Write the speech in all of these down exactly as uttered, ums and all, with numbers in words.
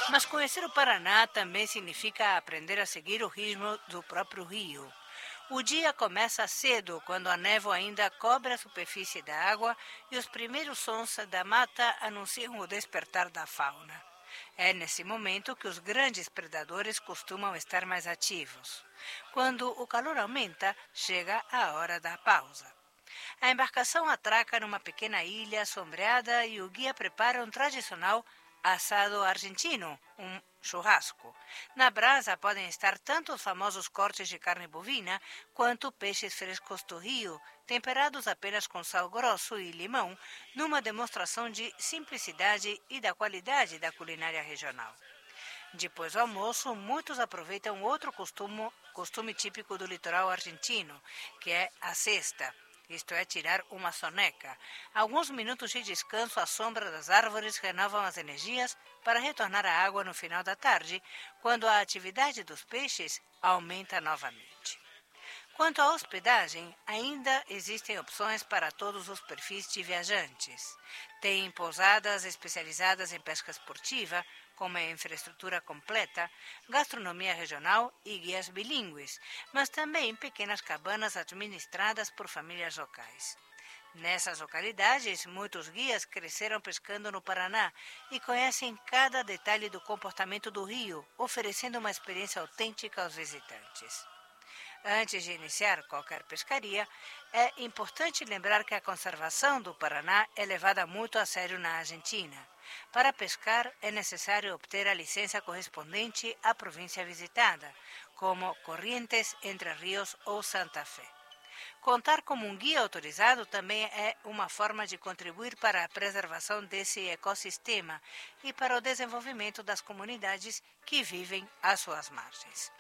Mas conhecer o Paraná também significa aprender a seguir o ritmo do próprio rio. O dia começa cedo, quando a névoa ainda cobre a superfície da água e os primeiros sons da mata anunciam o despertar da fauna. É nesse momento que os grandes predadores costumam estar mais ativos. Quando o calor aumenta, chega a hora da pausa. A embarcação atraca numa pequena ilha sombreada e o guia prepara um tradicional assado argentino, um churrasco. Na brasa podem estar tanto os famosos cortes de carne bovina quanto peixes frescos do rio, temperados apenas com sal grosso e limão, numa demonstração de simplicidade e da qualidade da culinária regional. Depois do almoço, muitos aproveitam outro costume, costume típico do litoral argentino, que é a siesta. Isto é, tirar uma soneca. Alguns minutos de descanso à sombra das árvores renovam as energias para retornar à água no final da tarde, quando a atividade dos peixes aumenta novamente. Quanto à hospedagem, ainda existem opções para todos os perfis de viajantes. Tem pousadas especializadas em pesca esportiva, com uma infraestrutura completa, gastronomia regional e guias bilíngues, mas também pequenas cabanas administradas por famílias locais. Nessas localidades, muitos guias cresceram pescando no Paraná e conhecem cada detalhe do comportamento do rio, oferecendo uma experiência autêntica aos visitantes. Antes de iniciar qualquer pescaria, é importante lembrar que a conservação do Paraná é levada muito a sério na Argentina. Para pescar, é necessário obter a licença correspondente à província visitada, como Corrientes, Entre Ríos ou Santa Fé. Contar como um guia autorizado também é uma forma de contribuir para a preservação desse ecossistema e para o desenvolvimento das comunidades que vivem às suas margens.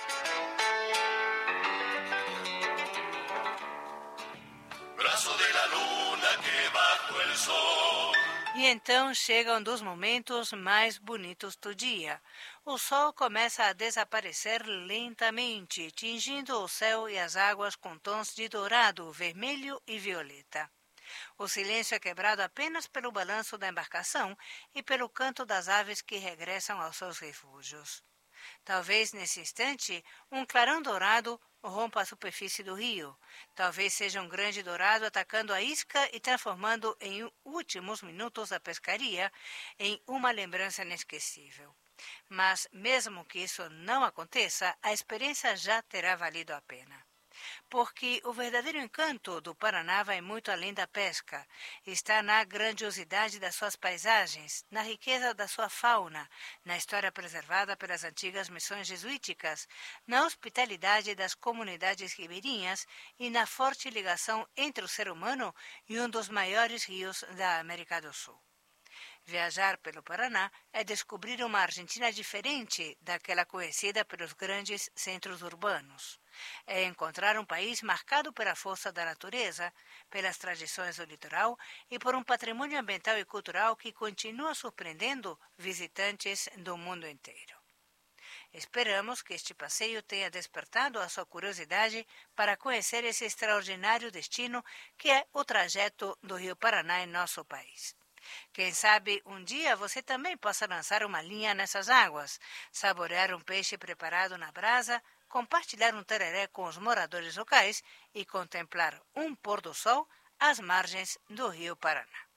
E então chega um dos momentos mais bonitos do dia. O sol começa a desaparecer lentamente, tingindo o céu e as águas com tons de dourado, vermelho e violeta. O silêncio é quebrado apenas pelo balanço da embarcação e pelo canto das aves que regressam aos seus refúgios. Talvez nesse instante um clarão dourado rompa a superfície do rio. Talvez seja um grande dourado atacando a isca e transformando em últimos minutos a pescaria em uma lembrança inesquecível. Mas, mesmo que isso não aconteça, a experiência já terá valido a pena. Porque o verdadeiro encanto do Paraná vai muito além da pesca. Está na grandiosidade das suas paisagens, na riqueza da sua fauna, na história preservada pelas antigas missões jesuíticas, na hospitalidade das comunidades ribeirinhas e na forte ligação entre o ser humano e um dos maiores rios da América do Sul. Viajar pelo Paraná é descobrir uma Argentina diferente daquela conhecida pelos grandes centros urbanos. É encontrar um país marcado pela força da natureza, pelas tradições do litoral e por um patrimônio ambiental e cultural que continua surpreendendo visitantes do mundo inteiro. Esperamos que este passeio tenha despertado a sua curiosidade para conhecer esse extraordinário destino que é o trajeto do Rio Paraná em nosso país. Quem sabe um dia você também possa lançar uma linha nessas águas, saborear um peixe preparado na brasa, compartilhar um tereré com os moradores locais e contemplar um pôr do sol às margens do Rio Paraná.